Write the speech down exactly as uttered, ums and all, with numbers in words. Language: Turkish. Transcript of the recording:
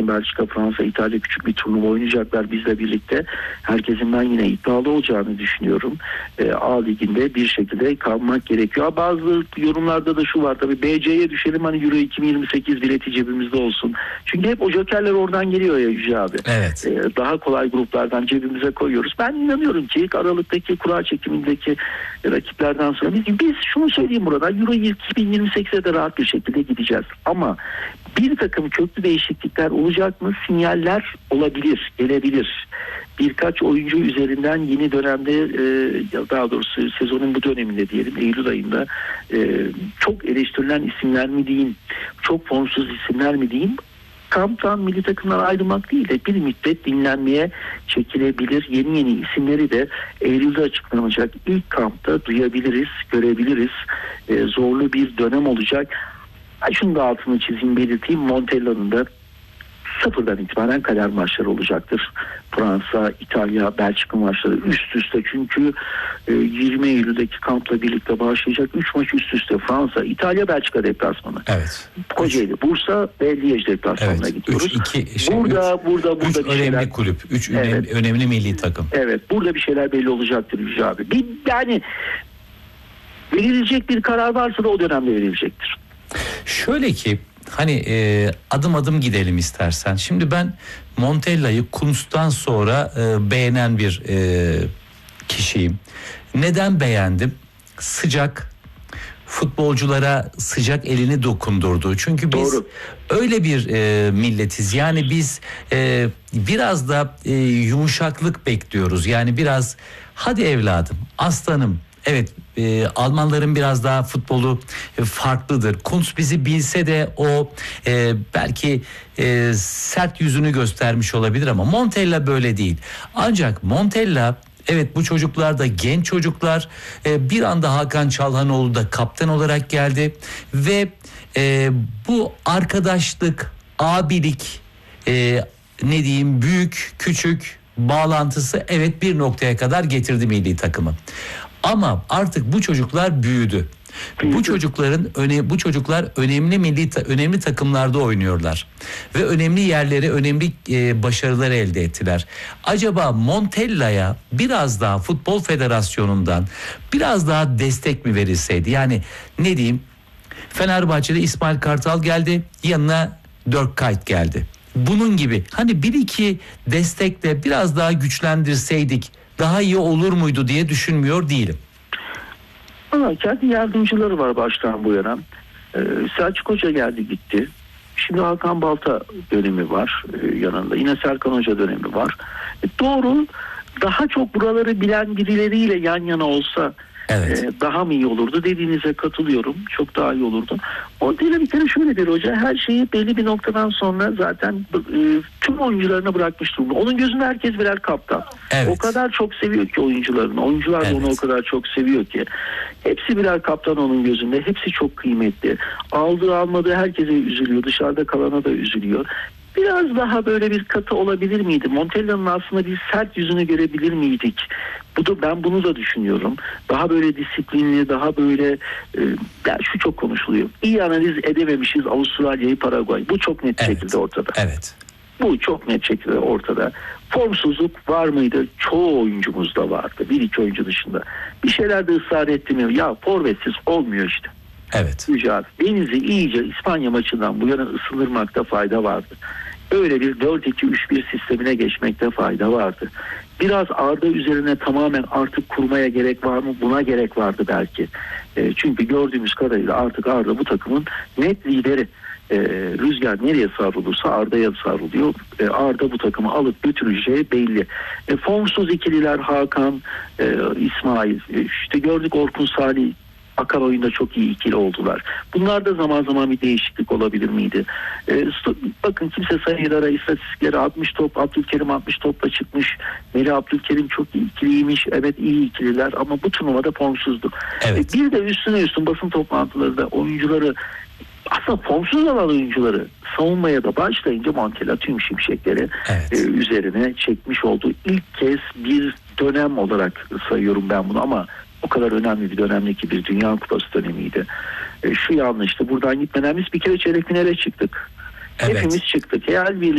Belçika, Fransa, İtalya küçük bir turnuva oynayacaklar bizle birlikte. Herkesin ben yine iddialı olacağını düşünüyorum. E, A liginde bir şekilde kalmak gerekiyor. Bazı yorumlarda da şu var tabii, B C'ye düşelim hani Euro iki bin yirmi sekiz bileti cebimizde olsun. Çünkü hep o jokerler oradan geliyor ya Yüce abi. Evet. E, daha kolay gruplardan cebimize koyuyoruz. Ben inanıyorum ki ilk Aralık'taki kura çekimindeki rakiplerden sonra biz, biz şunu söyleyeyim burada, Euro iki bin yirmi sekize de rahat bir şekilde gideceğiz. Ama bir takım köklü değişiklikler olacak mı? Sinyaller olabilir, gelebilir. Birkaç oyuncu üzerinden yeni dönemde, daha doğrusu sezonun bu döneminde diyelim, Eylül ayında çok eleştirilen isimler mi diyeyim, çok formsuz isimler mi diyeyim, kamptan milli takımdan ayrılmak değil de bir müddet dinlenmeye çekilebilir. Yeni yeni isimleri de Eylül'de açıklanacak ilk kampta duyabiliriz, görebiliriz. Zorlu bir dönem olacak. Şunu da altını çizeyim, belirteyim. Montella'nın da sıfırdan itibaren kader maçları olacaktır. Fransa, İtalya, Belçika maçları üst üste, çünkü yirmi Eylül'deki kampla birlikte başlayacak üç maç üst üste. Fransa, İtalya, Belçika deplasmanı. Evet. Kocaeli, Bursa ve Liège deplasmanına evet. gidiyoruz. Üç, iki, şey, burada üç, burada burada üç bir şeyler, önemli kulüp, üç önemli, evet, önemli milli takım. Evet, burada bir şeyler belli olacaktır Yüce abi. Bir, yani verilecek bir karar varsa da o dönemde verilecektir. Şöyle ki hani e, adım adım gidelim istersen. Şimdi ben Montella'yı Kuntz'tan sonra e, beğenen bir e, kişiyim. Neden beğendim? Sıcak, futbolculara sıcak elini dokundurdu. Çünkü biz Doğru. öyle bir e, milletiz. Yani biz e, biraz da e, yumuşaklık bekliyoruz. Yani biraz hadi evladım, aslanım. Evet, e, Almanların biraz daha futbolu e, farklıdır. Kuntz bizi bilse de o e, belki e, sert yüzünü göstermiş olabilir ama Montella böyle değil. Ancak Montella, evet, bu çocuklar da genç çocuklar. E, bir anda Hakan Çalhanoğlu da kaptan olarak geldi ve e, bu arkadaşlık, abilik, e, ne diyeyim, büyük küçük bağlantısı evet bir noktaya kadar getirdi milli takımı. Ama artık bu çocuklar büyüdü. büyüdü. Bu çocukların öne, bu çocuklar önemli milli önemli takımlarda oynuyorlar ve önemli yerlere, önemli e, başarılar elde ettiler. Acaba Montella'ya biraz daha Futbol Federasyonu'ndan biraz daha destek mi verilseydi? Yani ne diyeyim? Fenerbahçe'de İsmail Kartal geldi, yanına Dirk Kuyt geldi. Bunun gibi hani bir iki destekle biraz daha güçlendirseydik daha iyi olur muydu diye düşünmüyor değilim. Ama kendi yardımcıları var baştan bu yana. Ee, Selçuk Hoca geldi gitti. Şimdi Hakan Balta dönemi var ee, yanında. Yine Serkan Hoca dönemi var. E, doğru, daha çok buraları bilen birileriyle yan yana olsa evet, e, daha mı iyi olurdu? Dediğinize katılıyorum. Çok daha iyi olurdu. O değil, bir kere şöyle bir hoca her şeyi belli bir noktadan sonra zaten e, tüm oyuncularına bırakmış durumda. Onun gözünde herkes birer kaptan. Evet. O kadar çok seviyor ki oyuncularını. Oyuncular da evet. onu o kadar çok seviyor ki. Hepsi birer kaptan onun gözünde. Hepsi çok kıymetli. Aldığı almadığı herkese üzülüyor. Dışarıda kalana da üzülüyor. Biraz daha böyle bir katı olabilir miydi? Montella'nın aslında bir sert yüzünü görebilir miydik? Bu da, ben bunu da düşünüyorum. Daha böyle disiplinli, daha böyle e, ya şu çok konuşuluyor. İyi analiz edememişiz Avustralya'yı, Paraguay. Bu çok net evet. şekilde ortada. Evet. Bu çok net şekilde ortada. Formsuzluk var mıydı? Çoğu oyuncumuzda vardı. Bir iki oyuncu dışında. Bir şeyler de ısrar etmiyor. Ya forvetsiz olmuyor işte. Evet. Mücadele. Deniz'i iyice İspanya maçından bu yana ısındırmakta fayda vardı. Öyle bir dört iki üç bir sistemine geçmekte fayda vardı. Biraz Arda üzerine tamamen artık kurmaya gerek var mı? Buna gerek vardı belki. E, çünkü gördüğümüz kadarıyla artık Arda bu takımın net lideri. E, rüzgar nereye savrulursa Arda'ya savruluyor. E, Arda bu takımı alıp götüreceği belli. E, formsuz ikililer Hakan, e, İsmail. E, işte gördük Orkun Salih. Akan oyunda çok iyi ikili oldular. Bunlar da zaman zaman bir değişiklik olabilir miydi? Ee, bakın kimse sayılara, istatistiklere altmış top, Abdülkerim altmış topla çıkmış. Melih Abdülkerim çok iyi ikiliymiş. Evet, iyi ikililer ama bu turnuvada formsuzdu. Evet. Ee, bir de üstüne üstün basın toplantılarında oyuncuları, aslında formsuz olan oyuncuları savunmaya da başlayınca Montella tüm şimşekleri evet. e, üzerine çekmiş oldu. İlk kez bir dönem olarak sayıyorum ben bunu ama o kadar önemli bir dönemli ki bir Dünya Kupası dönemiydi. E, şu yanlıştı. Buradan gitmeden biz bir kere çeyrek finale çıktık. Evet. Hepimiz çıktık. Hayal birliği